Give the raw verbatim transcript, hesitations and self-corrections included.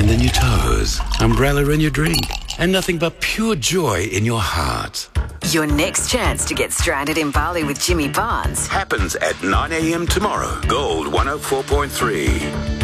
sand in your toes, umbrella in your drink, and nothing but pure joy in your heart. Your next chance to get stranded in Bali with Jimmy Barnes Happens at nine a.m. tomorrow. Gold one oh four point three.